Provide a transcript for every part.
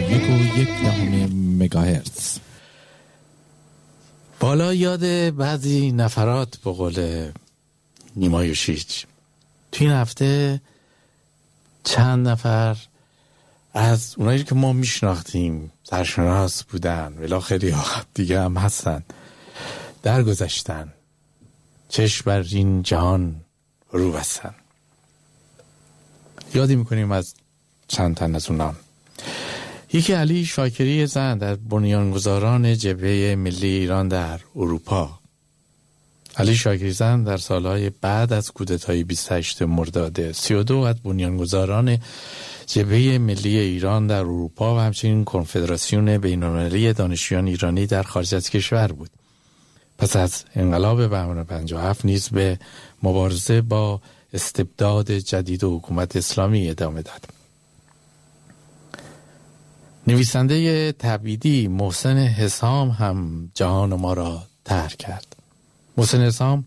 91.1 مگاهرتز. بالا یاد بعضی نفرات به قول نیمای شیچ توی این هفته چند نفر از اونایی که ما میشناختیم سرشناس بودن ولی خیلی دیگه هم هستن درگذشتن، چشم بر این جهان رو بستن. یادی میکنیم از چند تن از اونام. یکی علی شاکری زند در بنیانگذاران جبهه ملی ایران در اروپا. علی شاکری زند در سالهای بعد از کودتای 28 مرداد 32 از بنیانگذاران جبهه ملی ایران در اروپا و همچنین کنفدراسیون بین‌المللی دانشجویان ایرانی در خارج از کشور بود. پس از انقلاب بهمن 57 نیز به مبارزه با استبداد جدید و حکومت اسلامی ادامه داد. نویسنده تبعیدی محسن حسام هم جهان ما را طرح کرد. محسن حسام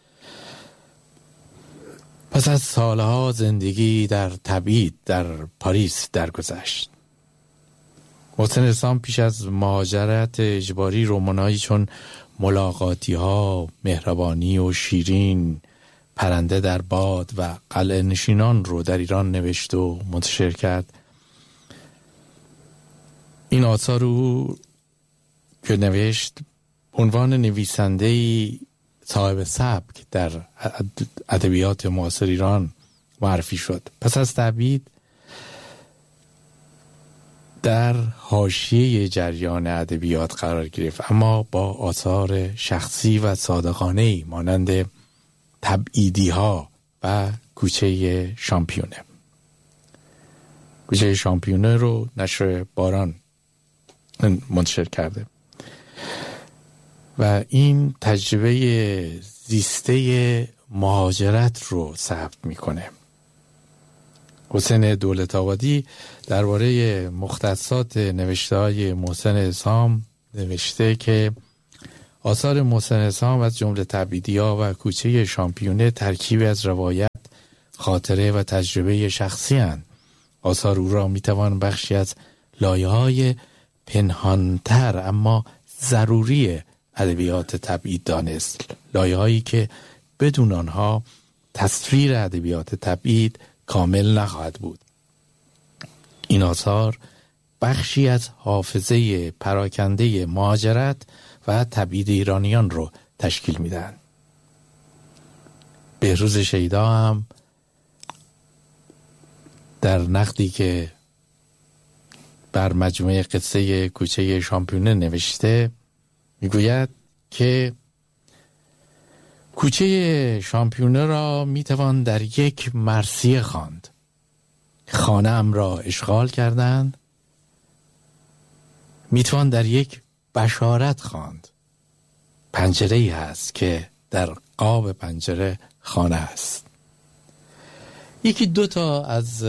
پس از سالها زندگی در تبعید در پاریس درگذشت. محسن حسام پیش از مهاجرت اجباری رمان‌هایی چون ملاقاتی ها، مهربانی و شیرین، پرنده در باد و قلعه نشینان رو در ایران نوشت و منتشر کرد. این آثار او که نوشت عنوان نویسنده‌ای صاحب سبک در ادبیات معاصر ایران معرفی شد. پس از تبعید در حاشیه جریان ادبیات قرار گرفت، اما با آثار شخصی و صادقانه‌ای مانند تبعیدی ها و کوچه شامپیونه. کوچه شامپیونه رو نشر باران منتشر کرده و این تجربه زیسته مهاجرت رو ثبت میکنه. حسین دولت‌آبادی درباره مختصات نوشته‌های محسن حسام نوشته که آثار محسن حسام از جمله تبعیدی‌ها و کوچه شامپیونه ترکیبی از روایت، خاطره و تجربه شخصی هستند. آثار او را میتوان بخشی از لایه‌های پنهانتر اما ضروری ادبیات تبعید دانست، لایه‌هایی که بدون آنها تصویر ادبیات تبعید کامل نخواهد بود. این آثار بخشی از حافظه پراکنده مهاجرت و تبعید ایرانیان رو تشکیل میدن. بهروز شیدا هم در نقدی که بر مجموعه قصه کوچه شامپیونه نوشته میگوید که کوچه شامپیونه را میتوان در یک مرثیه خواند. خانه ام را اشغال کردند. میتوان در یک بشارت خواند. پنجره‌ای هست که در قاب پنجره خانه است. یکی دو تا از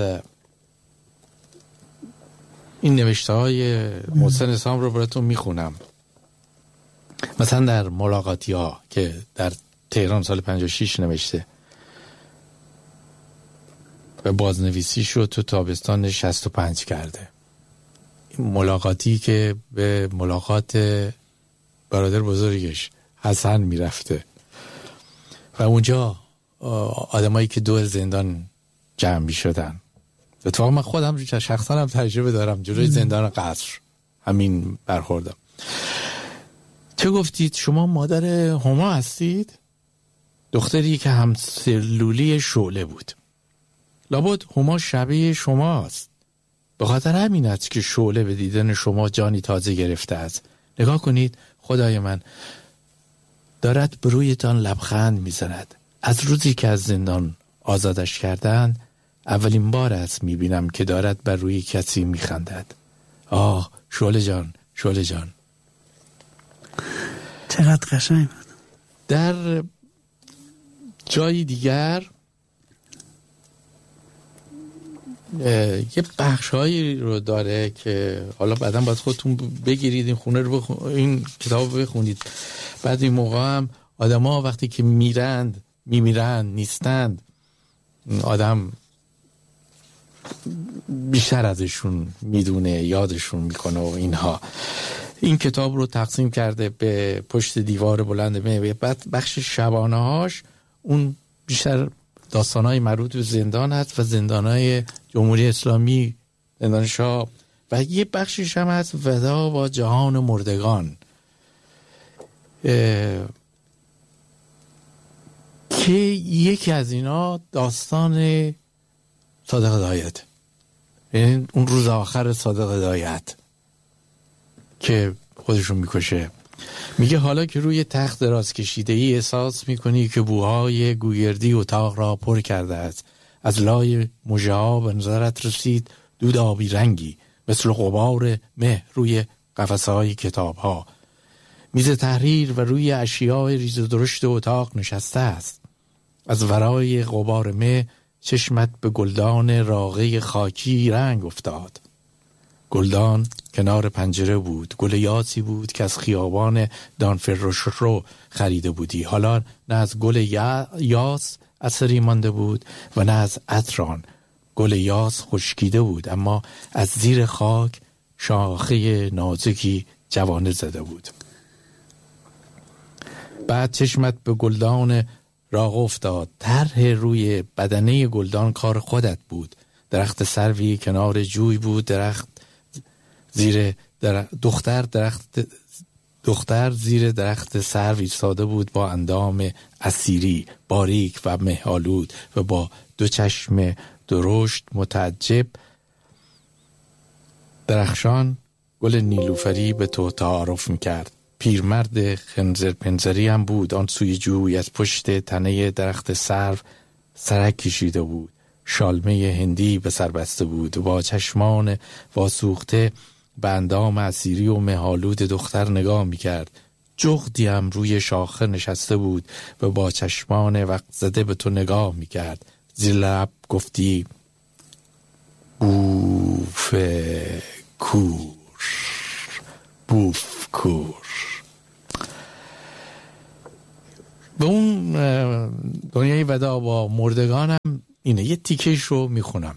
این نوشته های محسن حسام رو براتون میخونم. مثلا در ملاقاتی ها که در تهران سال 56 نوشته و بازنویسی شد تو تابستان 65 کرده. ملاقاتی که به ملاقات برادر بزرگش حسن میرفته و اونجا آدمایی که دور زندان جمع می شدن. اتفاقا من خودم شخصا هم تجربه دارم جلوی زندان قصر همین برخوردم. چه گفتید شما مادر هما هستید؟ دختری که همسلولی شعله بود. لابد هما شبیه شماست. به خاطر همین است که شعله به دیدن شما جانی تازه گرفته است. نگاه کنید خدای من، دارد به رویتان لبخند میزند. از روزی که از زندان آزادش کردن اولین بار است میبینم که دارد بر روی کسی میخندد. آه شعله جان، شعله جان. چقدر قشنگ بود. در جای دیگر یه بخشایی رو داره که حالا بعداً باید خودتون بگیرید این خونه رو این کتاب رو بخونید. بعد این موقع هم آدم ها وقتی که میمیرند نیستند، آدم بیشتر ازشون میدونه، یادشون میکنه و اینها. این کتاب رو تقسیم کرده به پشت دیوار بلند مه. بعد بخش شبانه هاش اون بیشتر داستانهای مربوط به زندان هست و زندانهای جمهوری اسلامی، زندان شاه، و یه بخشش هم هست ودا با جهان مردگان که یکی از اینا داستان صادق هدایت، یعنی اون روز آخر صادق هدایت که خودشون میکشه. میگه حالا که روی تخت دراز کشیده ای احساس میکنی که بوهای گوگردی اتاق را پر کرده است. از لای مژه ها به نظرت رسید دود آبی رنگی مثل غبار مه روی قفسه‌های کتاب‌ها. میز تحریر و روی اشیاء ریز و درشت اتاق نشسته است. از ورای غبار مه چشمت به گلدان راقه خاکی رنگ افتاد. گلدان کنار پنجره بود. گل یاسی بود که از خیابان دانفروش رو خریده بودی. حالا نه از گل یاس اثری مانده بود و نه از عطران. گل یاس خشکیده بود اما از زیر خاک شاخه نازکی جوانه زده بود. بعد چشمت به گلدان راغ افتاد. طرح روی بدنه گلدان کار خودت بود. درخت سروی کنار جوی بود. دختر زیر درخت سرو ایستاده بود با اندام اسیری باریک و مه‌آلود و با دو چشم درشت متعجب درخشان گل نیلوفری به تو تعارف میکرد. پیرمرد خنزر پنزری هم بود. آن سوی جوی از پشت تنه درخت سرو سرک کشیده بود. شالمه هندی به سر بسته بود و با چشمان واسوخته به اندام اسیری و مه‌آلود دختر نگاه میکرد. جغدی هم روی شاخه نشسته بود و با چشمان وقت زده به تو نگاه میکرد. زیر لب گفتی بوف کور. به اون دنیای ودا با مردگانم اینه. یه تیکش رو میخونم.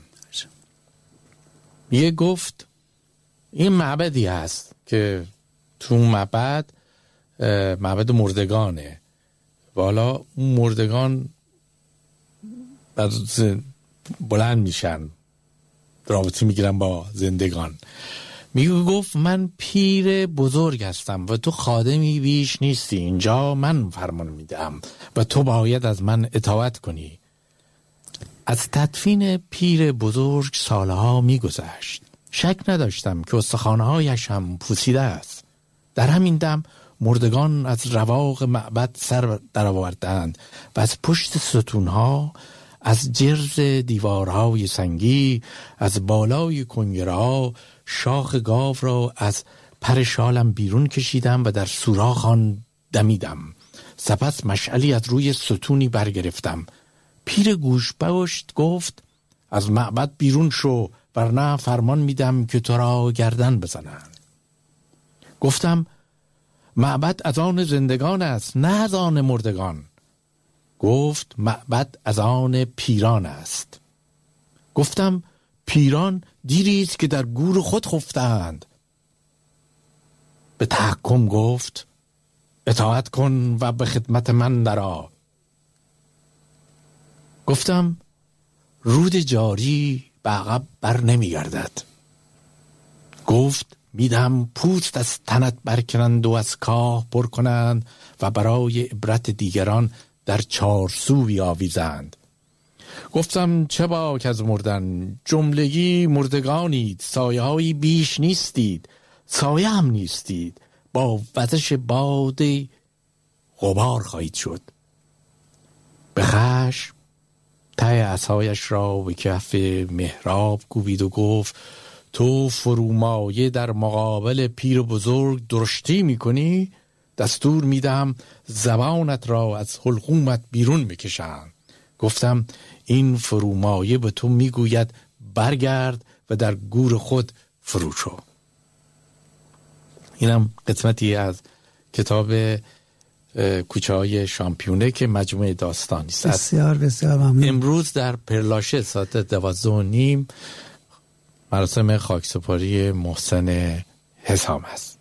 یه گفت این معبدی هست که تو معبد مردگانه. والا اون مردگان بلند میشن، رابطه میگیرن با زندگان. گفت من پیر بزرگ هستم و تو خادمی بیش نیستی. اینجا من فرمان میدم و تو باید از من اطاعت کنی. از تدفین پیر بزرگ سالها میگذشت. شک نداشتم که استخوان‌هایش هم پوسیده است. در همین دم مردگان از رواق معبد سر درآوردند و از پشت ستونها، از جرز دیوارهای سنگی، از بالای کنگره‌ها شاخ گاو را از پر شالم بیرون کشیدم و در سوراخ آن دمیدم. سپس مشعلی از روی ستونی برگرفتم. پیر گوشبشت گفت از معبد بیرون شو ورنه فرمان میدم که تو را گردن بزنند. گفتم معبد از آن زندگان است نه از آن مردگان. گفت معبد از آن پیران است. گفتم پیران دیریست که در گور خود خفتند. به تحکم گفت اطاعت کن و به خدمت من درآ. گفتم رود جاری به عقب بر نمی گردد. گفت میدم پوست از تنت برکنند و از کاه پر کنند و برای عبرت دیگران در چارسوی آویزند. گفتم چه باک از مردن، جملگی مردگانید، سایه هایی بیش نیستید، سایه هم نیستید، با وزش باد غبار خواهید شد. به خشم ته عصایش را به کف محراب کوبید و گفت تو فرومایه در مقابل پیر بزرگ درشتی میکنی؟ دستور میدم زبانت را از حلقومت بیرون بکشند. گفتم این فرومایه به تو میگوید برگرد و در گور خود فرو شو. اینم قسمتی از کتاب کوچه های شامپیونه که مجموعه داستانی است. بسیار بسیار ممنون. امروز در پرلاشه ساعت 12:30 مراسم خاکسپاری محسن حسام است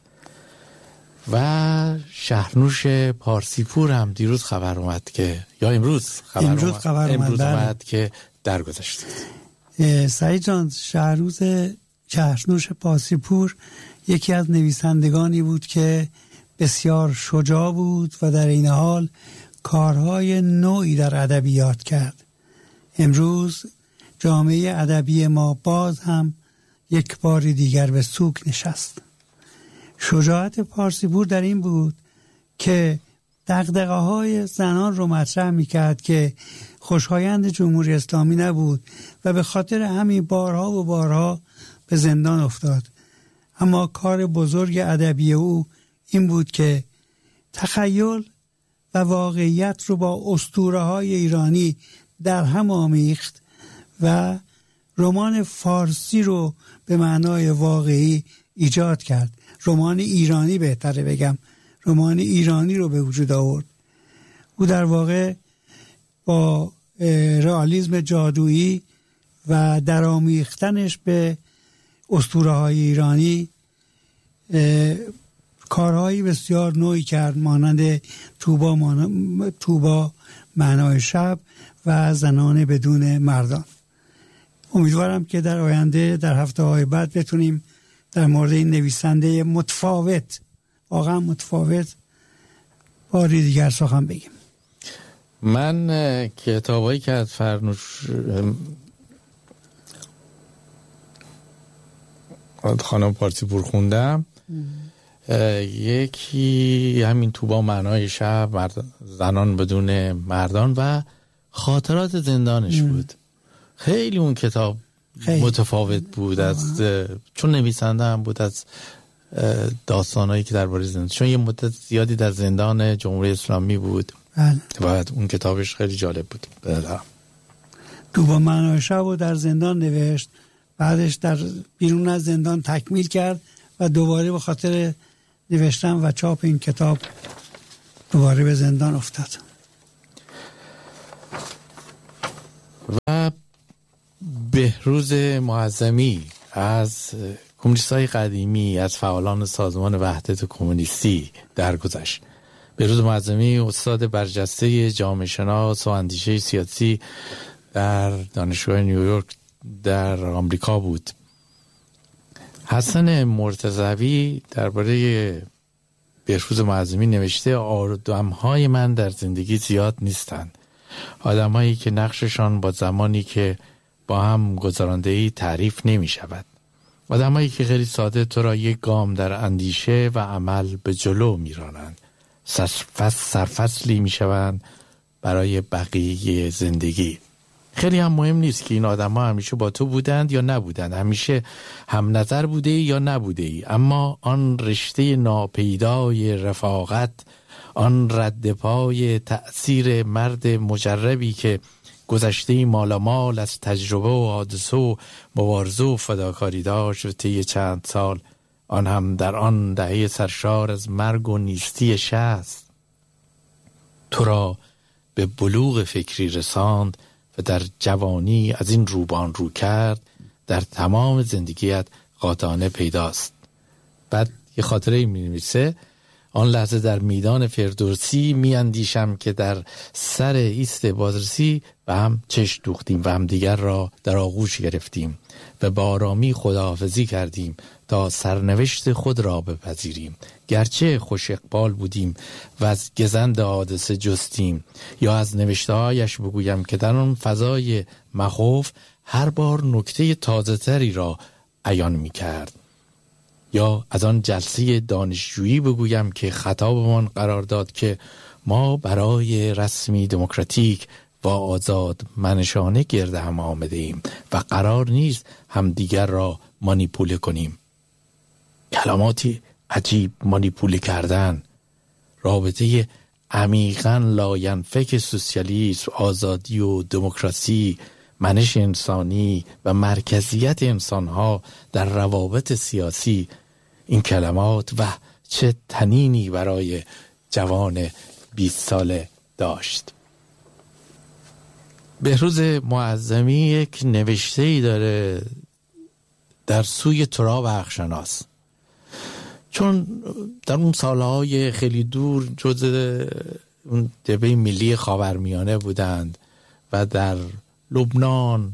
و شهرنوش پارسیپور هم دیروز خبر اومد که امروز خبر اومد که درگذشته. سعید جان، شهرنوش پارسیپور یکی از نویسندگانی بود که بسیار شجاع بود و در این حال کارهای نوعی در ادبیات کرد. امروز جامعه ادبی ما باز هم یک بار دیگر به سوگ نشست. شجاعت پارسیپور در این بود که دغدغه‌های زنان رو مطرح می‌کرد که خوشایند جمهوری اسلامی نبود و به خاطر همین بارها و بارها به زندان افتاد. اما کار بزرگ ادبی او این بود که تخیل و واقعیت رو با اسطوره‌های ایرانی در هم آمیخت و رمان فارسی رو به معنای واقعی ایجاد کرد. رمان ایرانی بهتره بگم، رمان ایرانی رو به وجود آورد. او در واقع با رئالیسم جادویی و درآمیختنش به اسطوره‌های ایرانی کارهایی بسیار نوعی کرد، مانند توبا معنای شب و زنان بدون مردان. امیدوارم که در آینده در هفته‌های بعد بتونیم در مورد این نویسنده متفاوت، واقعا متفاوت، باری دیگر سخن بگیم. من کتابایی که از فرنوش خانم پارسیپور خوندم، یکی همین توبا معنای شب، زنان بدون مردان و خاطرات زندانش بود. خیلی اون کتاب متفاوت بود از چون نویسنده هم بود از داستانایی که درباره زندان، چون یه مدت زیادی در زندان جمهوری اسلامی بود و اون کتابش خیلی جالب بود. توبا معنای شب رو در زندان نوشت، بعدش در بیرون از زندان تکمیل کرد و دوباره به خاطر نوشتن و چاپ این کتاب دوباره به زندان افتاد. و بهروز معظمی از کمونیستای قدیمی، از فعالان سازمان وحدت کمونیستی درگذشت. بهروز معظمی استاد برجسته جامعه شناس و اندیشه سیاسی در دانشگاه نیویورک در آمریکا بود. حسن مرتضوی درباره بهروز معظمی نوشته: آدم‌های من در زندگی زیاد نیستند، آدم‌هایی که نقششان با زمانی که با هم گذرانده‌ای تعریف نمی‌شود، آدم‌هایی که خیلی ساده تو را یک گام در اندیشه و عمل به جلو می‌رانند، سرفصلی می‌شوند برای بقیه زندگی. خیلی هم مهم نیست که این آدم‌ها همیشه با تو بودند یا نبودند، همیشه هم نظر بوده یا نبوده ای، اما آن رشته ناپیدای رفاقت، آن رد پای تأثیر مرد مجربی که گذشته مالامال از تجربه و حادثه و مبارزه و فداکاری داشت و طی چند سال، آن هم در آن دهه سرشار از مرگ و نیستی شست، تو را به بلوغ فکری رساند و در جوانی از این روبان رو کرد، در تمام زندگیت قاطعانه پیداست. بعد یه خاطره می نویسه: آن لحظه در میدان فردوسی می اندیشم که در سر ایست بازرسی و هم چشم دوختیم و هم دیگر را در آغوش گرفتیم و با آرامی خداحافظی کردیم تا سرنوشت خود را بپذیریم. گرچه خوش اقبال بودیم و از گزند حادثه جستیم، یا از نوشته‌هایش بگویم که در آن فضای مخوف هر بار نکته تازه‌تری را عیان می‌کرد، یا از آن جلسه دانشجویی بگویم که خطابمان قرار داد که ما برای رسمی دموکراتیک و آزاد منشانه گرد هم آمده ایم و قرار نیست همدیگر را مانیپوله کنیم. کلماتی عجیب، مانیپوله کردن، رابطه عمیقاً لاینفک سوسیالیسم، آزادی و دموکراسی، منش انسانی و مرکزیت انسانها در روابط سیاسی. این کلمات و چه طنینی برای جوان 20 ساله داشت. بهروز معظمی یک نوشته‌ای داره در سوی تراب عقشناس، چون در اون سالهای خیلی دور جزء اون جبهه ملی خاورمیانه بودند و در لبنان،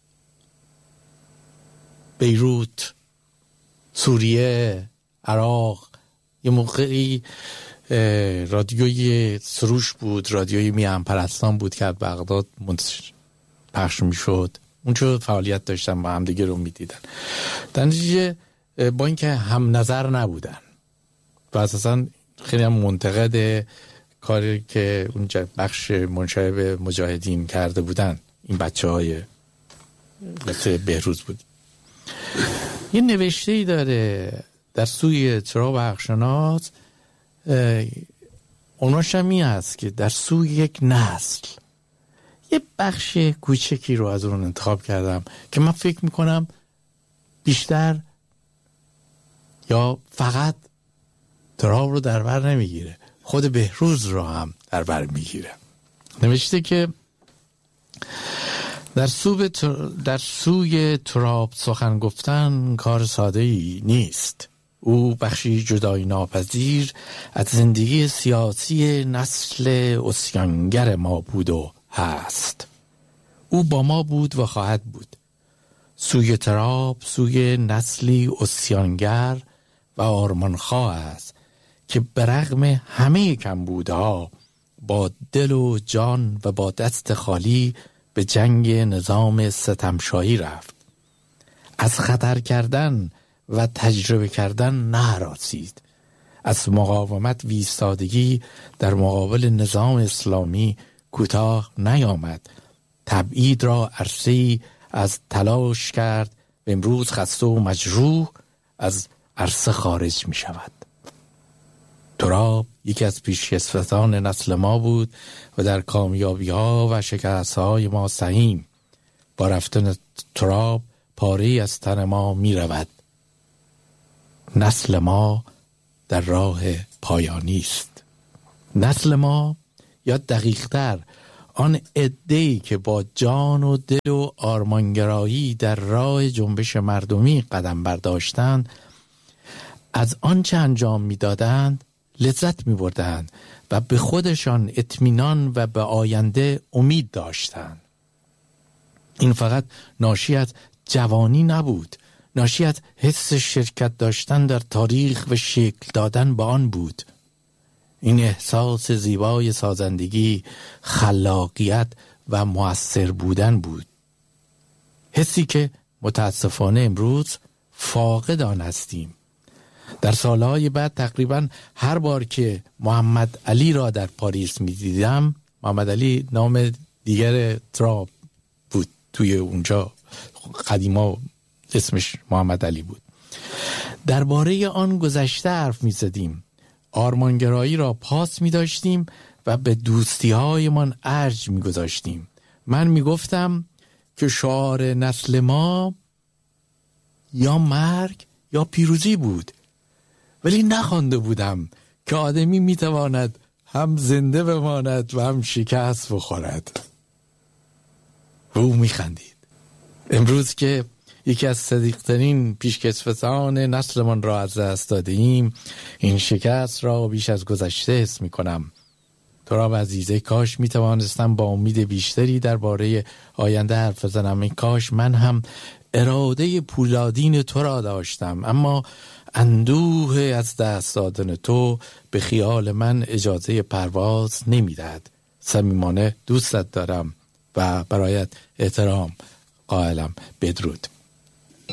بیروت، سوریه، عراق یه موقعی رادیوی سروش بود، رادیوی میهن پرستان بود که از بغداد پخش می شد. اونجا فعالیت داشتن و هم دیگه رو می دیدن. در نتیجه با اینکه هم نظر نبودن و اساسا خیلی هم منتقد کاری که اونجا بخش منشأ به مجاهدین کرده بودن این بچه های مثل بهروز بود. یه نوشته‌ای داره در سوی تراب عقشناس، عنوانش هم این هست که در سوی یک نسل. یه بخش کوچکی رو از اون انتخاب کردم که من فکر میکنم بیشتر یا فقط تراب رو در بر نمیگیره، خود بهروز رو هم در بر میگیره. نوشته که در سوی تراب سخن گفتن کار ساده ای نیست. او بخشی جدایی ناپذیر از زندگی سیاسی نسل عصیانگر ما بود و هست. او با ما بود و خواهد بود. سوی تراب سوی نسلی عصیانگر و آرمانخواه است که برغم همه کمبودها با دل و جان و با دست خالی به جنگ نظام ستمشاهی رفت. از خطر کردن و تجربه کردن نهراسید. از مقاومت و ایستادگی در مقابل نظام اسلامی کوتاه نیامد. تبعید را عرصه‌ای از تلاش کرد و امروز خسته و مجروح از عرصه خارج می شود. تراب یکی از پیشکسوتان نسل ما بود و در کامیابی ها و شکست های ما سهیم. با رفتن تراب پاره‌ای از تن ما می رود. نسل ما در راه پایانی است. نسل ما، یا دقیق‌تر آن عده‌ای که با جان و دل و آرمانگرایی در راه جنبش مردمی قدم برداشتند، از آنچه انجام می‌دادند لذت می‌بردند و به خودشان اطمینان و به آینده امید داشتند. این فقط ناشی از جوانی نبود، ناشی از حس شرکت داشتن در تاریخ و شکل دادن به آن بود. این احساس زیبای سازندگی، خلاقیت و مؤثر بودن بود. حسی که متاسفانه امروز فاقد آن هستیم. در سالهای بعد تقریبا هر بار که محمد علی را در پاریس می دیدم، محمد علی نام دیگر تراب بود توی اونجا، قدیما اسمش محمد علی بود، درباره آن گذشته حرف می زدیم. آرمانگرایی را پاس می داشتیم و به دوستی هایمان ارج می گذاشتیم. من می گفتم که شعار نسل ما یا مرگ یا پیروزی بود، ولی نخوانده بودم که آدمی می تواند هم زنده بماند و هم شکست بخورد. و او می خندید. امروز که یکی از صدیقترین پیشکسوتان نسلمان را از دست دادیم، این شکست را بیش از گذشته حس می کنم. تراب عزیزه، کاش می توانستم با امید بیشتری درباره آینده حرف بزنم. این کاش من هم اراده پولادین تو را داشتم، اما اندوه از دست دادن تو به خیال من اجازه پرواز نمی دهد. صمیمانه دوستت دارم و برایت احترام قائلم. بدرود.